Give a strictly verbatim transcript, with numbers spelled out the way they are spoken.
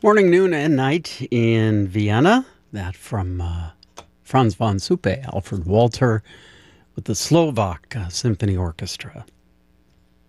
Morning, noon, and night in Vienna. That from uh, Franz von Suppe, Alfred Walter, with the Slovak uh, Symphony Orchestra.